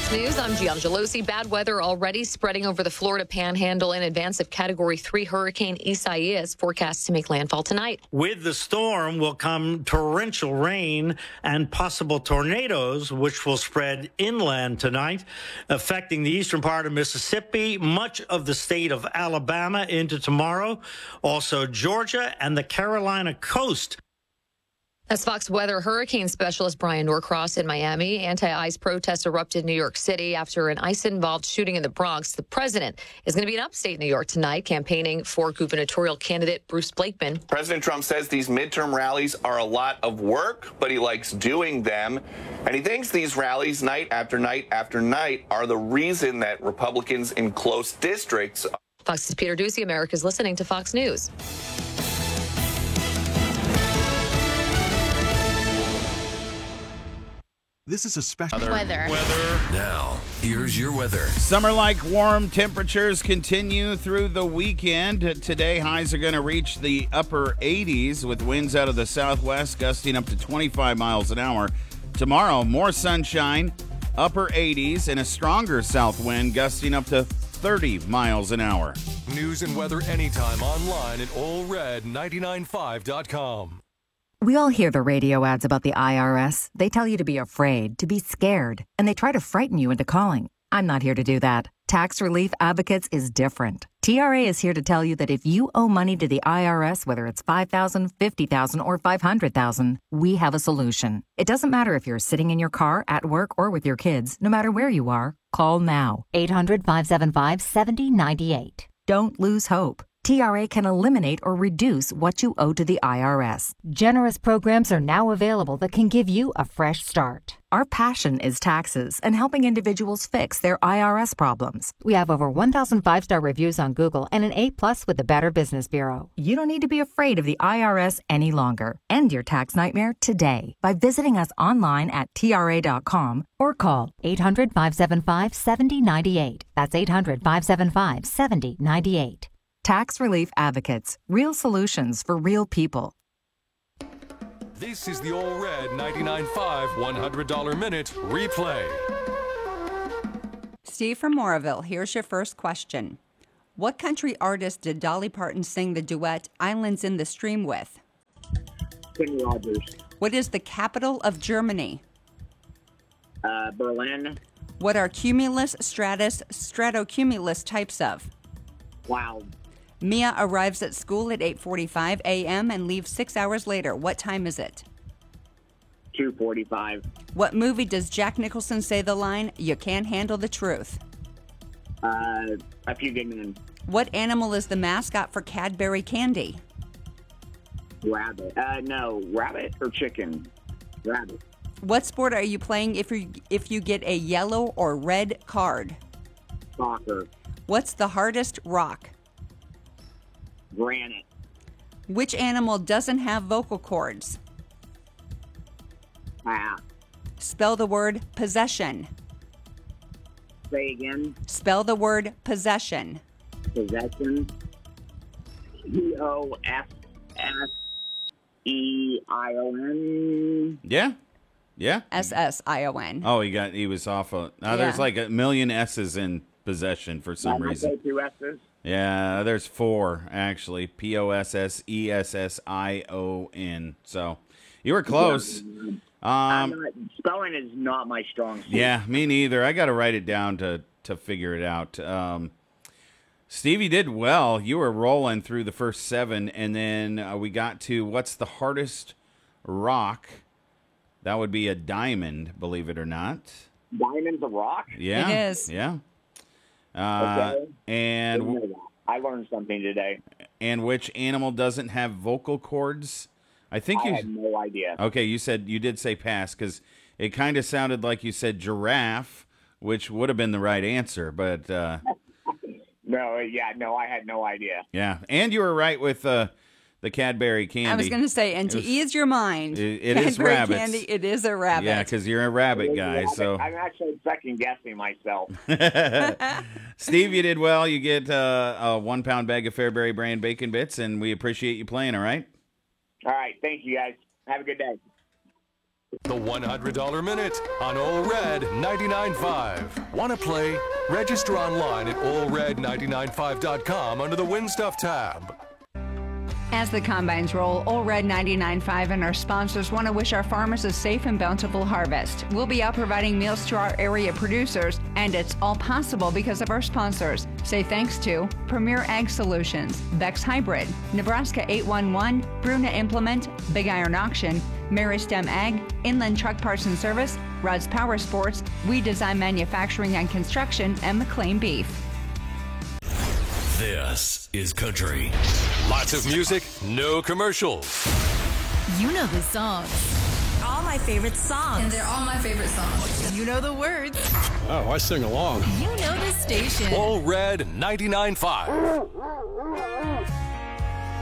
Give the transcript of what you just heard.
Fox News, I'm Gianna Gelosi. Bad weather already spreading over the Florida Panhandle in advance of Category 3 Hurricane Isaias, forecast to make landfall tonight. With the storm will come torrential rain and possible tornadoes, which will spread inland tonight, affecting the eastern part of Mississippi, much of the state of Alabama into tomorrow, also Georgia and the Carolina coast. As Fox weather hurricane specialist Brian Norcross in Miami, anti-ICE protests erupted in New York City after an ICE-involved shooting in the Bronx. The president is going to be in upstate New York tonight, campaigning for gubernatorial candidate Bruce Blakeman. President Trump says these midterm rallies are a lot of work, but he likes doing them. And he thinks these rallies night after night after night are the reason that Republicans in close districts. Fox's Peter Doocy, America's listening to Fox News. This is a special weather. Now, here's your weather. Summer-like warm temperatures continue through the weekend. Today, highs are going to reach the upper 80s with winds out of the southwest gusting up to 25 miles an hour. Tomorrow, more sunshine, upper 80s, and a stronger south wind gusting up to 30 miles an hour. News and weather anytime online at allred995.com. We all hear the radio ads about the IRS. They tell you to be afraid, to be scared, and they try to frighten you into calling. I'm not here to do that. Tax Relief Advocates is different. TRA is here to tell you that if you owe money to the IRS, whether it's $5,000, $50,000, or $500,000, we have a solution. It doesn't matter if you're sitting in your car, at work, or with your kids. No matter where you are, call now. 800-575-7098. Don't lose hope. TRA can eliminate or reduce what you owe to the IRS. Generous programs are now available that can give you a fresh start. Our passion is taxes and helping individuals fix their IRS problems. We have over 1,000 five-star reviews on Google and an A+ with the Better Business Bureau. You don't need to be afraid of the IRS any longer. End your tax nightmare today by visiting us online at TRA.com or call 800-575-7098. That's 800-575-7098. Tax Relief Advocates. Real solutions for real people. This is the All Red 99.5 $100 Minute Replay. Steve from Moraville, here's your first question. What country artist did Dolly Parton sing the duet Islands in the Stream with? Kenny Rogers. What is the capital of Germany? Berlin. What are cumulus, stratus, stratocumulus types of? Cloud. Mia arrives at school at 8:45 a.m. and leaves 6 hours later. What time is it? 2:45. What movie does Jack Nicholson say the line, "You can't handle the truth"? A Few Good Men. What animal is the mascot for Cadbury Candy? Rabbit. No, rabbit or chicken? Rabbit. What sport are you playing if you get a yellow or red card? Soccer. What's the hardest rock? Granite. Which animal doesn't have vocal cords? Spell the word possession. Say again. Spell the word possession. Possession. Possession. Yeah. SSION. Oh, he was off. There's like a million S's in possession for some reason. 2 S's. Yeah, there's 4 actually. POSSESSION. So you were close. Spelling is not my strong suit. Yeah, me neither. I got to write it down to figure it out. Stevie did well. You were rolling through the first 7, and then we got to what's the hardest rock? That would be a diamond, believe it or not. Diamond's a rock? Yeah. It is. Yeah. Okay. And I learned something today. And which animal doesn't have vocal cords? I have no idea. Okay, you did say pass because it kind of sounded like you said giraffe, which would have been the right answer, but I had no idea. Yeah, and you were right with the Cadbury candy. I was going to say, and to ease your mind, it is Cadbury rabbits. candy, it is a rabbit. Yeah, because you're a rabbit guy. So I'm actually second-guessing myself. Steve, you did well. You get a 1-pound bag of Fairbury brand bacon bits, and we appreciate you playing, all right? All right. Thank you, guys. Have a good day. The $100 Minute on Ole Red 99.5. Want to play? Register online at OleRed995.com under the Win Stuff tab. As the combines roll, Ole Red 99.5 and our sponsors want to wish our farmers a safe and bountiful harvest. We'll be out providing meals to our area producers, and it's all possible because of our sponsors. Say thanks to Premier Ag Solutions, Bex Hybrid, Nebraska 811, Bruna Implement, Big Iron Auction, Mary Stem Ag, Inland Truck Parts and Service, Rudd's Power Sports, We Design Manufacturing and Construction, and McLean Beef. This is country. Lots of music, no commercials. You know the songs. All my favorite songs. And they're all my favorite songs. You know the words. Oh, I sing along. You know the station. Ole Red 99.5.